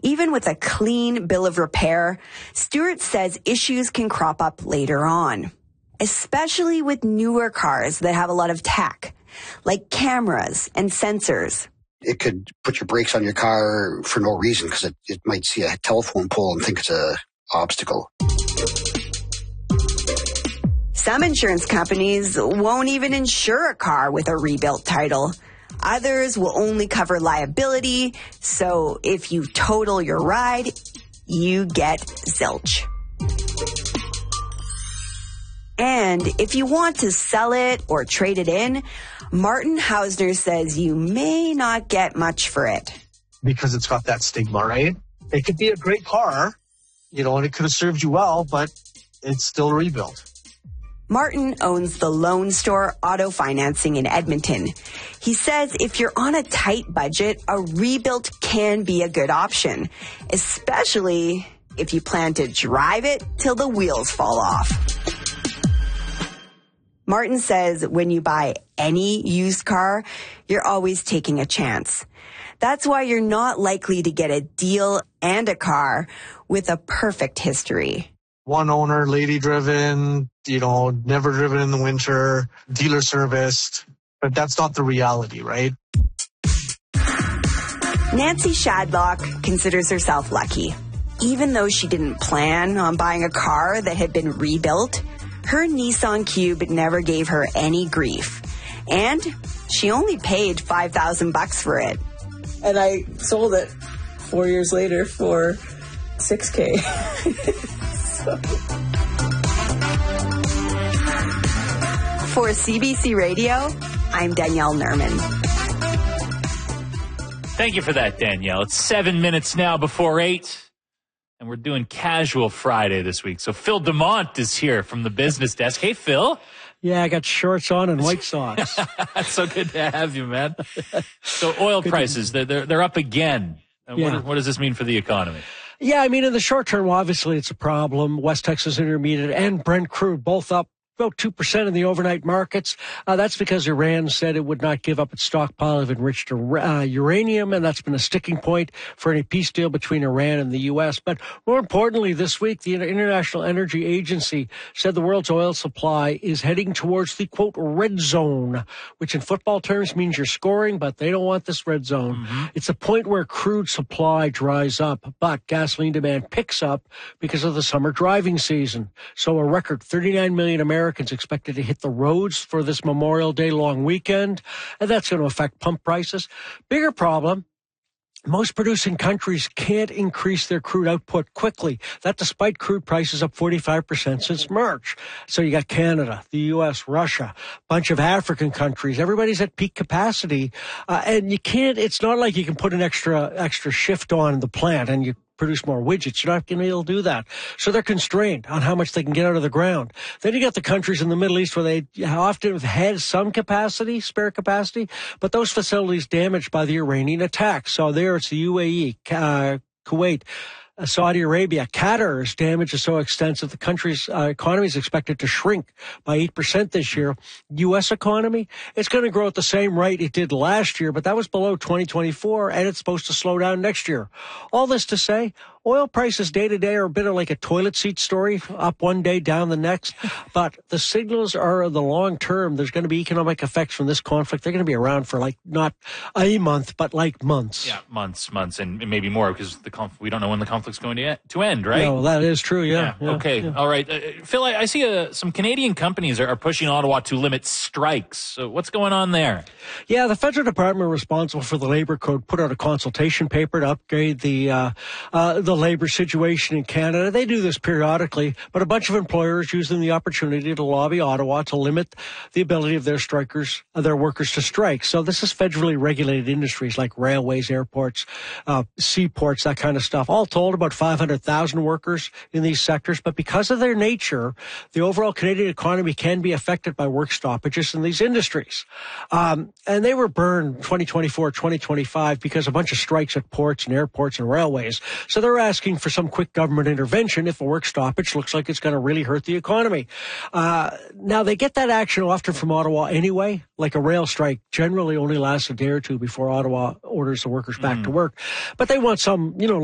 Even with a clean bill of repair, Stewart says issues can crop up later on, especially with newer cars that have a lot of tech, like cameras and sensors. It could put your brakes on your car for no reason because it might see a telephone pole and think it's an obstacle. Some insurance companies won't even insure a car with a rebuilt title. Others will only cover liability, so if you total your ride, you get zilch. And if you want to sell it or trade it in, Martin Hausner says you may not get much for it. Because it's got that stigma, right? It could be a great car, and it could have served you well, but it's still rebuilt. Martin owns the Lone Star Auto Financing in Edmonton. He says if you're on a tight budget, a rebuilt can be a good option, especially if you plan to drive it till the wheels fall off. Martin says when you buy any used car, you're always taking a chance. That's why you're not likely to get a deal and a car with a perfect history. One owner, lady driven, never driven in the winter, dealer serviced. But that's not the reality, right? Nancy Shadlock considers herself lucky. Even though she didn't plan on buying a car that had been rebuilt, her Nissan Cube never gave her any grief. And she only paid $5,000 for it. And I sold it 4 years later for $6,000. For CBC Radio, I'm Danielle Nerman. Thank you for that, Danielle. It's 7 minutes now before 8, and we're doing Casual Friday this week. So Phil DeMont is here from the business desk. Hey, Phil. Yeah, I got shorts on and white socks. It's so good to have you, man. So oil prices, they're up again. Yeah. What does this mean for the economy? Yeah, I mean, in the short term, obviously it's a problem. West Texas Intermediate and Brent crude both up about 2% in the overnight markets. That's because Iran said it would not give up its stockpile of enriched uranium, and that's been a sticking point for any peace deal between Iran and the U.S. But more importantly, this week, the International Energy Agency said the world's oil supply is heading towards the, quote, red zone, which in football terms means you're scoring, but they don't want this red zone. Mm-hmm. It's a point where crude supply dries up, but gasoline demand picks up because of the summer driving season. So a record 39 million Americans expected to hit the roads for this Memorial Day long weekend, and that's going to affect pump prices. Bigger problem, most producing countries can't increase their crude output quickly. That despite crude prices up 45% since March. So you got Canada, the U.S., Russia, bunch of African countries. Everybody's at peak capacity. And you can't, it's not like you can put an extra shift on the plant and you produce more widgets. You're not going to be able to do that. So they're constrained on how much they can get out of the ground. Then you got the countries in the Middle East where they often have had some capacity, spare capacity, but those facilities damaged by the Iranian attack. So there it's the UAE, Kuwait, Saudi Arabia. Qatar's damage is so extensive the country's economy is expected to shrink by 8% this year. U.S. economy, it's going to grow at the same rate it did last year, but that was below 2024, and it's supposed to slow down next year. All this to say, oil prices day to day are a bit of like a toilet seat story, up one day, down the next. But the signals are the long term. There's going to be economic effects from this conflict. They're going to be around for like not a month, but like months. Yeah, months, and maybe more because we don't know when the conflict's going to end, right? No, that is true, yeah. Okay, yeah. All right. Phil, I see some Canadian companies are pushing Ottawa to limit strikes. So what's going on there? Yeah, the federal department responsible for the labor code put out a consultation paper to upgrade the labor situation in Canada. They do this periodically, but a bunch of employers use them the opportunity to lobby Ottawa to limit the ability of their workers to strike. So this is federally regulated industries like railways, airports, seaports, that kind of stuff. All told, about 500,000 workers in these sectors. But because of their nature, the overall Canadian economy can be affected by work stoppages in these industries. And they were burned 2024, 2025 because a bunch of strikes at ports and airports and railways. So they're asking for some quick government intervention if a work stoppage looks like it's going to really hurt the economy. Now, they get that action often from Ottawa anyway. Like a rail strike generally only lasts a day or two before Ottawa orders the workers back to work. But they want some,